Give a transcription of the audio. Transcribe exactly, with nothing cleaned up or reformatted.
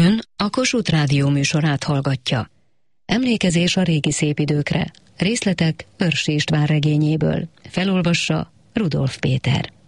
Ön a Kossuth Rádió műsorát hallgatja. Emlékezés a régi szép időkre. Részletek Örs István regényéből. Felolvassa Rudolf Péter.